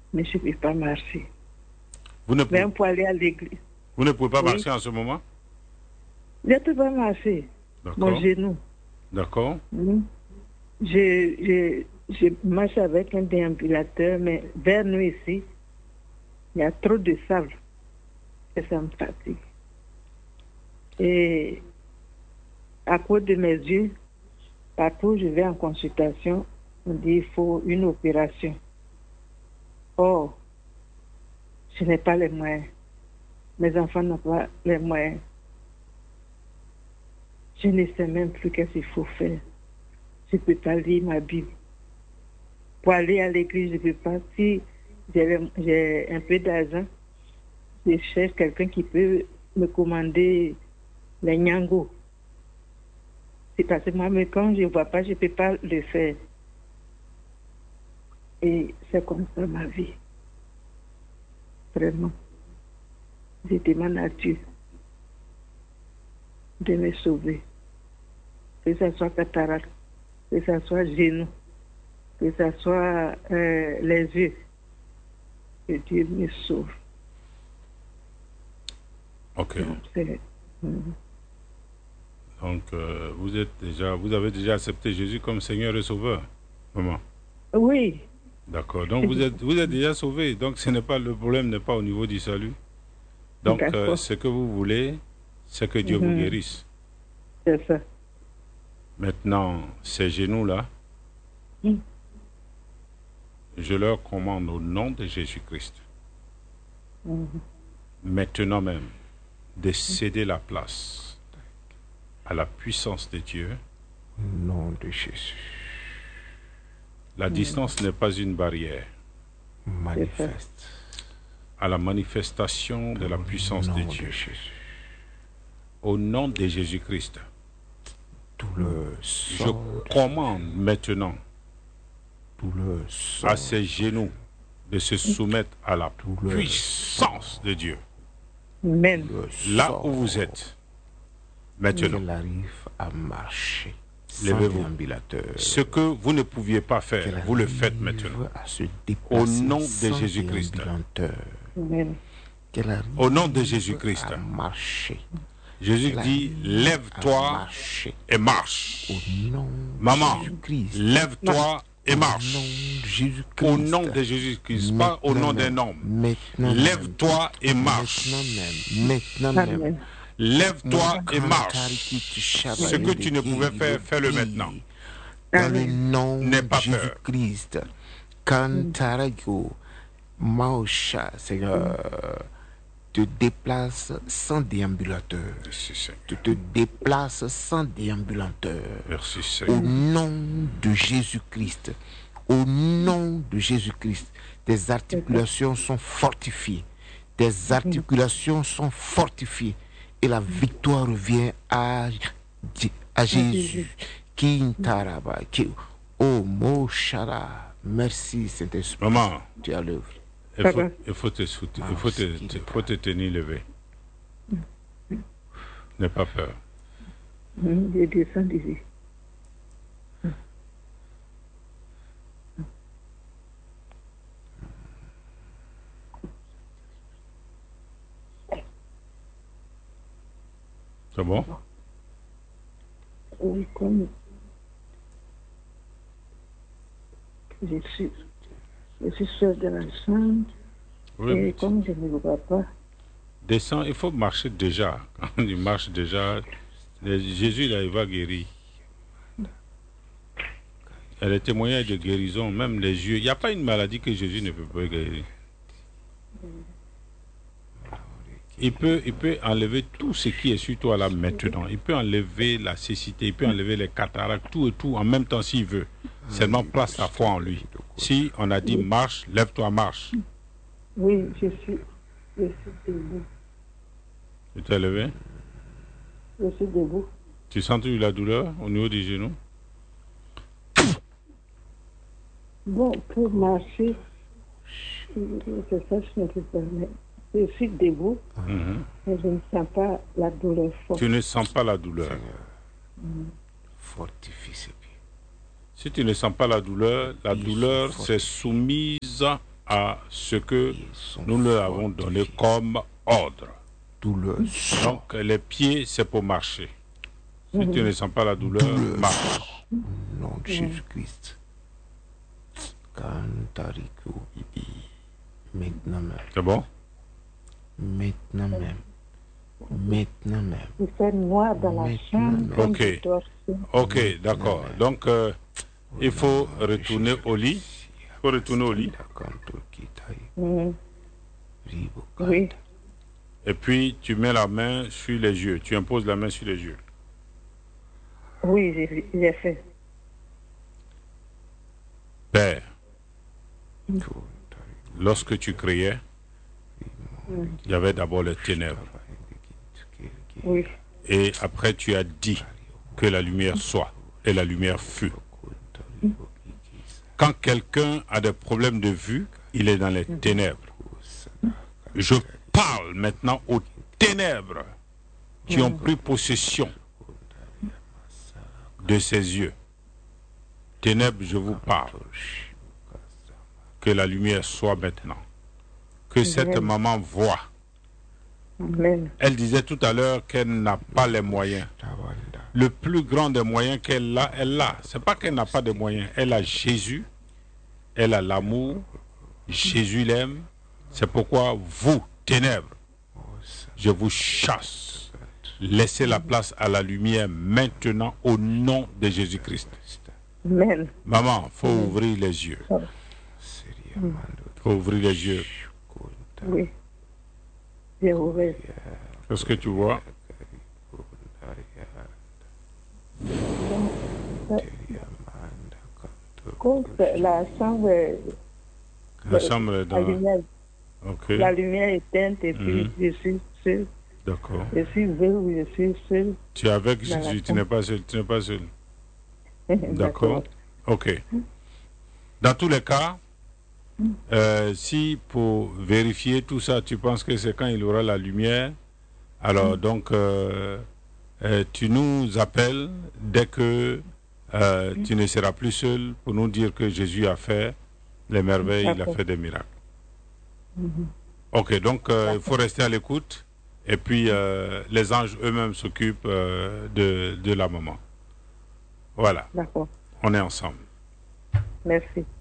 mais je ne peux pas marcher. Vous ne pouvez, Même pour aller à l'église. vous ne pouvez pas Oui. marcher en ce moment? Je ne peux pas marcher. Mon D'accord. genou. D'accord. Je marche avec un déambulateur, mais vers nous ici, il y a trop de sable et ça me fatigue. Et à cause de mes yeux, partout où je vais en consultation, on dit qu'il faut une opération. Or, je n'ai pas les moyens. Mes enfants n'ont pas les moyens. Je ne sais même plus qu'est-ce qu'il faut faire. Je ne peux pas lire ma Bible. Pour aller à l'église, je ne peux pas. Si j'ai un peu d'argent, je cherche quelqu'un qui peut me commander les nyangos. C'est parce que moi, mais quand je ne vois pas, je ne peux pas le faire. Et c'est comme ça ma vie. Vraiment. Je demande à Dieu de me sauver. Que ce soit cataracte, que ce soit genou, que ce soit les yeux. Que Dieu me sauve. Ok. Donc, Donc, vous avez déjà accepté Jésus comme Seigneur et Sauveur, maman? oui. D'accord. Donc, vous êtes déjà sauvé. Donc, le problème n'est pas au niveau du salut. Donc, ce que vous voulez, c'est que Dieu vous guérisse. C'est ça. Maintenant, ces genoux-là, je leur commande au nom de Jésus-Christ, maintenant même, de céder la place à la puissance de Dieu. Au nom de Jésus. La distance n'est pas une barrière Manifeste. à la manifestation de la puissance de Dieu. Jésus. Au nom de Jésus-Christ, Je je commande maintenant à ces genoux de se soumettre à la puissance de Dieu. Amen. Là où vous êtes, maintenant, qu'elle arrive à marcher. levez-vous. Ce que vous ne pouviez pas faire, vous le faites maintenant. Au nom de Jésus-Christ. Amen. Au nom de Jésus-Christ. Jésus dit, lève-toi et marche. Maman, lève-toi et marche. Au nom de Jésus-Christ, pas au nom d'un homme. Lève-toi et marche. Maintenant même. Lève-toi et marche. Ce que tu ne pouvais faire, fais-le maintenant. Dans le nom N'aie de pas peur. Jésus-Christ. Kantarago, Maosha, Seigneur, te déplace sans déambulateur. Merci, Seigneur. Tu te déplaces sans déambulateur. Merci, Au Seigneur. nom de Jésus-Christ. Au nom de Jésus-Christ. Tes articulations sont fortifiées. Tes articulations sont fortifiées. Et la victoire revient à Jésus. Kintaraba. Oh, Moshara. Merci, Saint-Esprit. Maman, Tu as l'œuvre. il faut te tenir levé. N'aie pas peur. Je descends d'ici. C'est bon? Oui, comme je suis seule de la chambre, Oui, et comme je ne le vois pas, descends, il faut marcher déjà. Quand il marche déjà, Jésus, là, il va guérir. Il y a des témoignages de guérison, même les yeux. Il n'y a pas une maladie que Jésus ne peut pas guérir. Il peut enlever tout ce qui est sur toi là maintenant. Il peut enlever la cécité, il peut enlever les cataractes, tout et tout en même temps s'il veut. Seulement place ta foi en lui. Si on a dit marche, lève-toi, marche. oui, je suis debout. Tu t'es levé? Je suis debout. Tu sens la douleur au niveau des genoux? Bon, pour marcher, c'est ça, je ne peux pas. Mais je suis debout, mais je ne sens pas la douleur forte. Tu ne sens pas la douleur. Fortifie ses pieds. Si tu ne sens pas la douleur s'est soumise à ce que nous leur avons donné comme ordre. Donc les pieds, c'est pour marcher. Si tu ne sens pas la douleur, marche. Au nom de Jésus-Christ. Maintenant même. C'est bon? Maintenant même. Maintenant même. Il fait noir dans la chambre. Ok. Ok, d'accord. Donc, il faut retourner au lit. Il faut retourner au lit. Oui. Et puis, tu mets la main sur les yeux. Tu imposes la main sur les yeux. Oui, j'ai fait. Père, lorsque tu criais, il y avait d'abord les ténèbres. Oui. Et après, tu as dit que la lumière soit. Et la lumière fut. Quand quelqu'un a des problèmes de vue, il est dans les ténèbres. Je parle maintenant aux ténèbres qui ont pris possession de ses yeux. Ténèbres, je vous parle. Que la lumière soit maintenant. Que cette maman voie. Amen. Elle disait tout à l'heure qu'elle n'a pas les moyens. Le plus grand des moyens qu'elle a, elle l'a. Ce n'est pas qu'elle n'a pas de moyens. Elle a Jésus. Elle a l'amour. Jésus l'aime. C'est pourquoi vous, ténèbres, je vous chasse. Laissez la place à la lumière maintenant au nom de Jésus-Christ. Amen. Maman, il faut ouvrir les yeux. Il faut ouvrir les yeux. Oui. J'ai ouvert. Qu'est-ce que tu vois? La chambre, La chambre est dans... Okay. La lumière est éteinte et puis je suis seul. D'accord. Je suis je suis seul. Tu es avec Jésus, tu n'es pas seul, tu n'es pas seul. D'accord. Ok. Dans tous les cas, si pour vérifier tout ça, tu penses que c'est quand il aura la lumière, alors donc tu nous appelles dès que tu ne seras plus seul pour nous dire que Jésus a fait les merveilles, il a fait des miracles. Ok, donc il faut rester à l'écoute et puis les anges eux-mêmes s'occupent de la maman. Voilà. D'accord. On est ensemble. Merci.